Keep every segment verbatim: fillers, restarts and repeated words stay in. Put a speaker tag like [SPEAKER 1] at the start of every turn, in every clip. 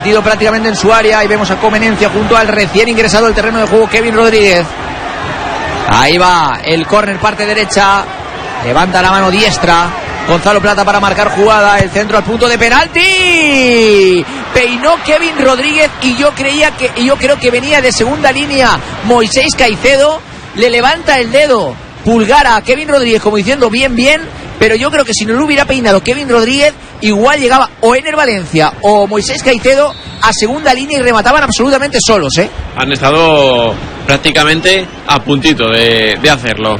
[SPEAKER 1] Partido prácticamente en su área y vemos a Comenencia junto al recién ingresado al terreno de juego Kevin Rodríguez. Ahí va el córner, parte derecha, levanta la mano diestra Gonzalo Plata para marcar jugada, el centro al punto de penalti, peinó Kevin Rodríguez y yo creía que y yo creo que venía de segunda línea Moisés Caicedo, le levanta el dedo pulgar a Kevin Rodríguez como diciendo bien bien, pero yo creo que si no lo hubiera peinado Kevin Rodríguez, igual llegaba o Ener Valencia o Moisés Caicedo a segunda línea y remataban absolutamente solos, ¿eh?
[SPEAKER 2] Han estado prácticamente a puntito de, de hacerlo.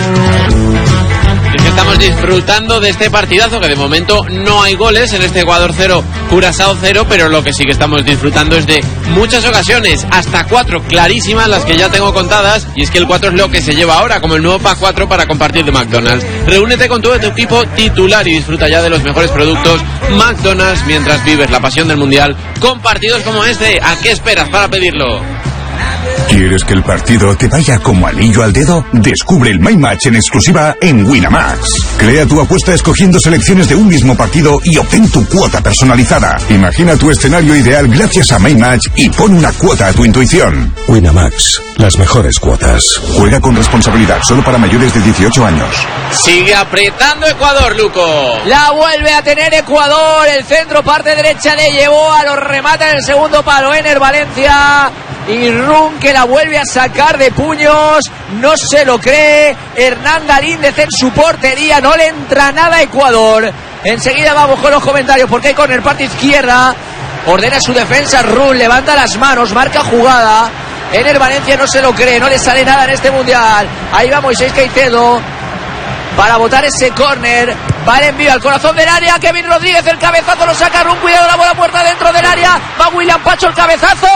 [SPEAKER 2] Estamos disfrutando de este partidazo, que de momento no hay goles en este Ecuador cero, Curazao cero, pero lo que sí que estamos disfrutando es de muchas ocasiones, hasta cuatro clarísimas las que ya tengo contadas, y es que el cuatro es lo que se lleva ahora, como el nuevo Pack cuatro para compartir de McDonald's. Reúnete con todo tu equipo titular y disfruta ya de los mejores productos McDonald's mientras vives la pasión del Mundial con partidos como este. ¿A qué esperas para pedirlo?
[SPEAKER 3] ¿Quieres que el partido te vaya como anillo al dedo? Descubre el My Match en exclusiva en Winamax. Crea tu apuesta escogiendo selecciones de un mismo partido y obtén tu cuota personalizada. Imagina tu escenario ideal gracias a My Match y pon una cuota a tu intuición. Winamax, las mejores cuotas. Juega con responsabilidad, solo para mayores de dieciocho años.
[SPEAKER 2] Sigue apretando Ecuador, Luco.
[SPEAKER 1] La vuelve a tener Ecuador, el centro parte derecha le llevó a los remata en el segundo palo Ener Valencia. Y Run que la vuelve a sacar de puños, no se lo cree. Hernán Galíndez en su portería, no le entra nada a Ecuador. Enseguida vamos con los comentarios porque hay corner parte izquierda. Ordena su defensa Run, levanta las manos, marca jugada. Ener Valencia no se lo cree, no le sale nada en este mundial. Ahí va Moisés Caicedo para botar ese córner. Va el envío al corazón del área. Kevin Rodríguez, el cabezazo lo saca Run. Cuidado, la bola puerta dentro del área. Va William Pacho, el cabezazo.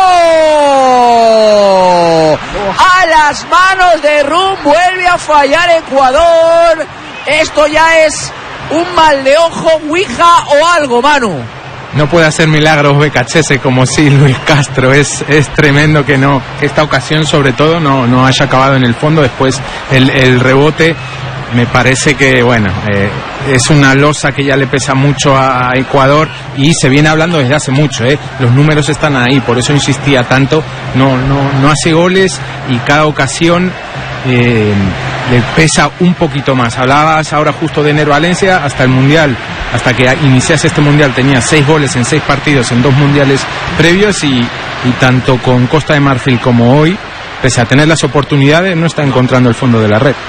[SPEAKER 1] A las manos de Run. Vuelve a fallar Ecuador. Esto ya es un mal de ojo, Ouija o algo, Manu.
[SPEAKER 4] No puede hacer milagros Becachese como sí Luis Castro. Es, es tremendo que no, que esta ocasión sobre todo no, no haya acabado en el fondo. Después el, el rebote me parece que, bueno, eh, es una losa que ya le pesa mucho a Ecuador y se viene hablando desde hace mucho, ¿eh? Los números están ahí, por eso insistía tanto. No, no, no hace goles y cada ocasión eh, le pesa un poquito más. Hablabas ahora justo de Ener Valencia, hasta el Mundial, hasta que iniciase este Mundial tenía seis goles en seis partidos en dos mundiales previos y, y tanto con Costa de Marfil como hoy, pese a tener las oportunidades, no está encontrando el fondo de la red.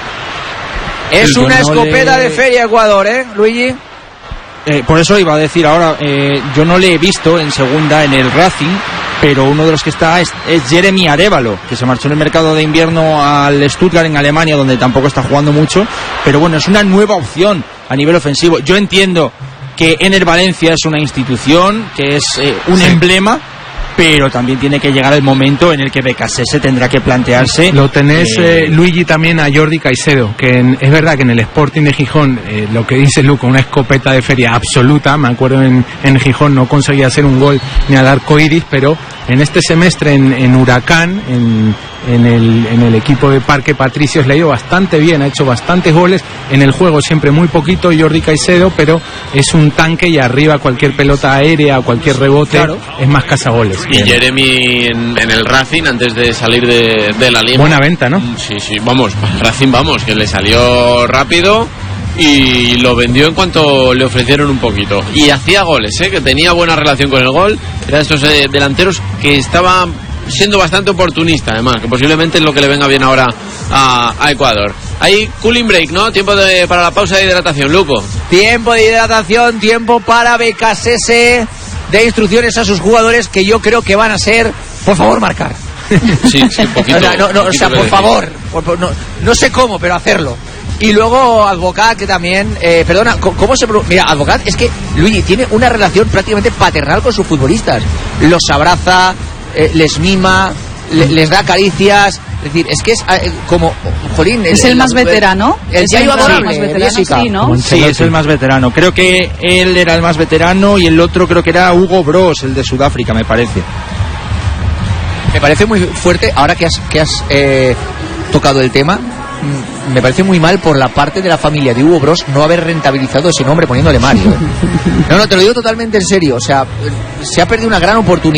[SPEAKER 1] Es una
[SPEAKER 5] no
[SPEAKER 1] escopeta
[SPEAKER 5] le...
[SPEAKER 1] de feria Ecuador, ¿eh, Luigi?
[SPEAKER 5] Eh, por eso iba a decir ahora, eh, yo no le he visto en segunda en el Racing, pero uno de los que está es, es Jeremy Arévalo, que se marchó en el mercado de invierno al Stuttgart en Alemania, donde tampoco está jugando mucho, pero bueno, es una nueva opción a nivel ofensivo. Yo entiendo que Ener Valencia es una institución, que es eh, un sí. emblema, pero también tiene que llegar el momento en el que Becasese tendrá que plantearse.
[SPEAKER 4] Lo tenés,
[SPEAKER 5] eh,
[SPEAKER 4] eh, Luigi, también a Jordi Caicedo, que en, es verdad que en el Sporting de Gijón, eh, lo que dice Luco, una escopeta de feria absoluta. Me acuerdo en, en Gijón no conseguía hacer un gol ni al arco iris, pero en este semestre en, en Huracán, en, en, el, en el equipo de Parque Patricios, le ha ido bastante bien, ha hecho bastantes goles. En el juego siempre muy poquito Jordi Caicedo, pero es un tanque y arriba cualquier pelota aérea, cualquier rebote, claro, es más cazagoles.
[SPEAKER 2] Y Jeremy en, en el Racing, antes de salir de, de la Lima.
[SPEAKER 4] Buena venta, ¿no?
[SPEAKER 2] Sí, sí, vamos, Racing vamos, que le salió rápido y lo vendió en cuanto le ofrecieron un poquito. Y hacía goles, ¿eh? Que tenía buena relación con el gol. Era de estos eh, delanteros que estaban siendo bastante oportunista, además, que posiblemente es lo que le venga bien ahora a, a Ecuador. Hay cooling break, ¿no? Tiempo de, para la pausa de hidratación, Luco.
[SPEAKER 1] Tiempo de hidratación, tiempo para Becasese, de instrucciones a sus jugadores que yo creo que van a ser, por favor, marcar.
[SPEAKER 2] Sí, sí, un poquito.
[SPEAKER 1] O sea, no, no, o sea por favor, por, por, no, no sé cómo, pero hacerlo. Y luego Advocat, que también, eh, perdona, ¿cómo se pronuncia? Mira, Advocat es que Luigi tiene una relación prácticamente paternal con sus futbolistas. Los abraza, eh, les mima, le, les da caricias. Es decir, es que es eh, como, jolín,
[SPEAKER 6] es el, el más veterano.
[SPEAKER 1] El diario adorable,
[SPEAKER 6] más veterano, sí, ¿no?
[SPEAKER 5] Sí, es el más veterano. Creo que él era el más veterano y el otro creo que era Hugo Bros, el de Sudáfrica, me parece.
[SPEAKER 1] Me parece muy fuerte, ahora que has, que has eh, tocado el tema, me parece muy mal por la parte de la familia de Hugo Bros no haber rentabilizado ese nombre poniéndole Mario. ¿eh? No, no, te lo digo totalmente en serio. O sea, se ha perdido una gran oportunidad.